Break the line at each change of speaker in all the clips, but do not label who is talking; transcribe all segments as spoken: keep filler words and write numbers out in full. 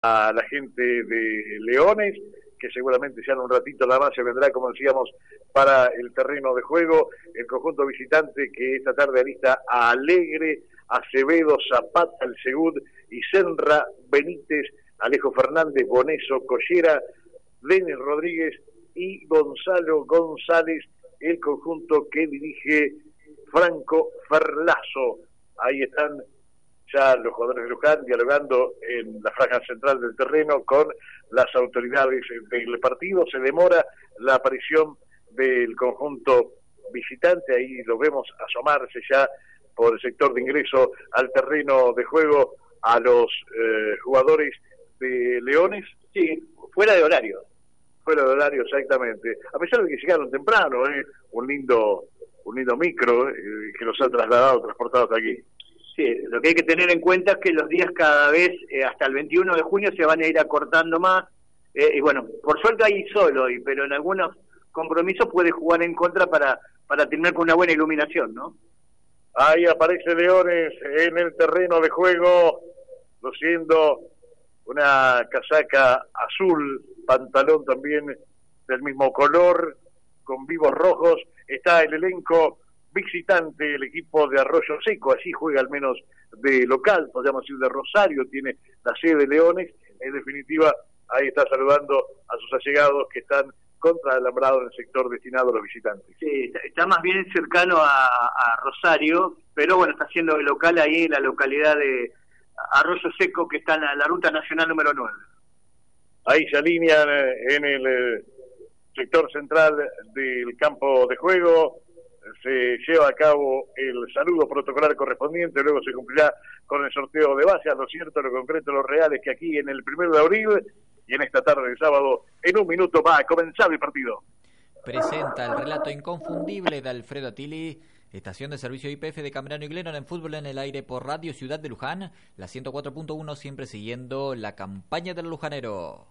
a la gente de Leones, que seguramente ya en un ratito nada más se vendrá, como decíamos, para el terreno de juego. El conjunto visitante que esta tarde alista a Alegre, Acevedo, Zapata, El Segud, Isenra, Benítez, Alejo Fernández, Boneso, Collera, Denis Rodríguez y Gonzalo González, el conjunto que dirige Franco Ferlazo. Ahí están ya los jugadores de Luján dialogando en la franja central del terreno con las autoridades del partido. Se demora la aparición del conjunto visitante, ahí lo vemos asomarse ya por el sector de ingreso al terreno de juego a los eh, jugadores de Leones.
Sí, fuera de horario.
Fuera de horario, exactamente. A pesar de que llegaron temprano, ¿eh? un lindo un lindo micro eh, que los ha trasladado, transportado hasta aquí.
Sí, lo que hay que tener en cuenta es que los días cada vez, eh, hasta el veintiuno de junio, se van a ir acortando más. Eh, y bueno, por suerte hay sol hoy, pero en algunos compromisos puede jugar en contra para, para terminar con una buena iluminación, ¿no?
Ahí aparece Leones en el terreno de juego, luciendo una casaca azul, pantalón también del mismo color, con vivos rojos. Está el elenco visitante, el equipo de Arroyo Seco, así juega al menos de local, podríamos decir de Rosario, tiene la sede de Leones. En definitiva, ahí está saludando a sus allegados que están contra el alambrado en el sector destinado a los visitantes.
Sí, está, está más bien cercano a, a Rosario, pero bueno, está haciendo de local ahí en la localidad de Arroyo Seco, que está en la, la ruta nacional número nueve.
Ahí se alinean en el eh, sector central del campo de juego. Se lleva a cabo el saludo protocolar correspondiente, luego se cumplirá con el sorteo de bases. Lo cierto, lo concreto, lo real es que aquí en el primero de abril y en esta tarde de sábado, en un minuto va a comenzar el partido.
Presenta el relato inconfundible de Alfredo Attili. Estación de servicio I P F de Camerano y Glennon en fútbol en el aire por Radio Ciudad de Luján, la ciento cuatro punto uno, siempre siguiendo la campaña del lujanero.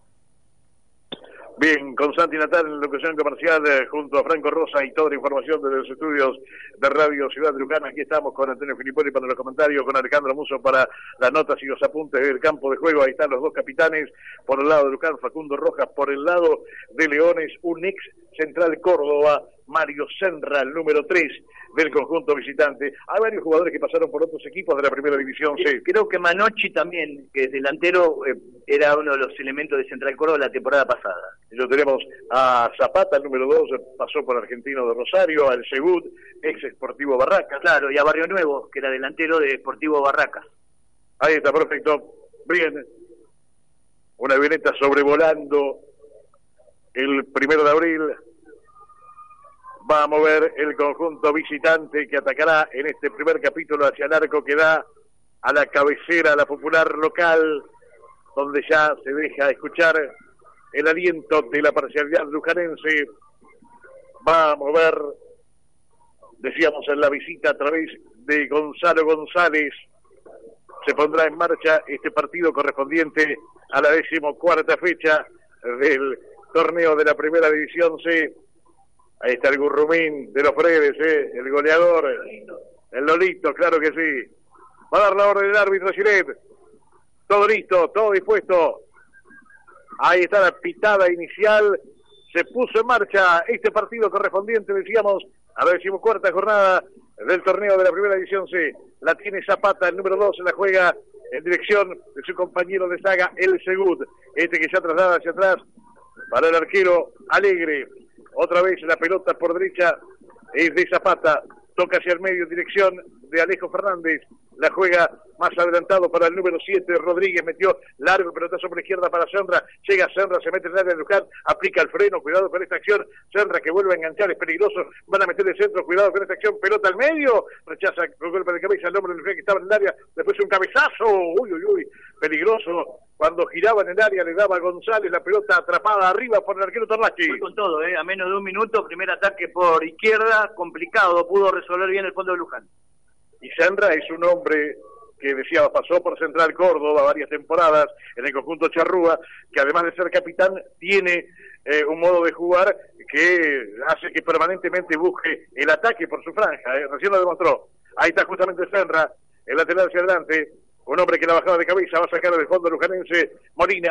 Bien, con Santi Natal en locución comercial, eh, junto a Franco Rosa y toda la información desde los estudios de Radio Ciudad de Luján. Aquí estamos con Antonio Filipoli para los comentarios, con Alejandro Musso para las notas y los apuntes del campo de juego. Ahí están los dos capitanes, por el lado de Luján, Facundo Rojas, por el lado de Leones, un ex Central Córdoba, Mario Senra, el número tres del conjunto visitante. Hay varios jugadores que pasaron por otros equipos de la primera división C.
Sí, creo que Manochi también, que es delantero, eh, era uno de los elementos de Central Córdoba la temporada pasada.
Y lo tenemos a Zapata, el número dos, pasó por Argentino de Rosario, al Segud, ex Sportivo Barracas.
Claro, y a Barrio Nuevo, que era delantero de Sportivo Barracas.
Ahí está, perfecto. Bien. Una avioneta sobrevolando el primero de abril. Va a mover el conjunto visitante que atacará en este primer capítulo hacia el arco que da a la cabecera, a la popular local, donde ya se deja escuchar el aliento de la parcialidad lujanense. Va a mover, decíamos en la visita a través de Gonzalo González, se pondrá en marcha este partido correspondiente a la decimocuarta fecha del torneo de la primera división C. Ahí está el Gurrumín de los Fredes, ¿eh? El goleador, el Lolito, claro que sí. Va a dar la orden del árbitro Gilet. Todo listo, todo dispuesto. Ahí está la pitada inicial. Se puso en marcha este partido correspondiente, decíamos, a la decimocuarta jornada del torneo de la primera división C. La tiene Zapata, el número dos, la juega en dirección de su compañero de saga, El Segud. Este que ya traslada hacia atrás para el arquero Alegre. Otra vez la pelota por derecha es de Zapata, toca hacia el medio en dirección de Alejo Fernández, la juega más adelantado para el número siete, Rodríguez metió largo, pelotazo por la izquierda para Senra, llega Senra, se mete en el área de Luján, aplica el freno, cuidado con esta acción, Senra que vuelve a enganchar, es peligroso, van a meter el centro, cuidado con esta acción, pelota al medio, rechaza con golpe de cabeza el hombre de Luján que estaba en el área, después un cabezazo, uy, uy, uy, peligroso, cuando giraba en el área le daba a González la pelota atrapada arriba por el arquero Torlachi.
Fue con todo, eh, a menos de un minuto, primer ataque por izquierda, complicado, pudo resolver bien el fondo de Luján.
Y Senra es un hombre que decía pasó por Central Córdoba varias temporadas en el conjunto Charrúa, que además de ser capitán tiene eh, un modo de jugar que hace que permanentemente busque el ataque por su franja, eh. Recién lo demostró. Ahí está justamente Senra, el lateral hacia adelante, Un hombre que la bajaba de cabeza, va a sacar del fondo lujanense Molina.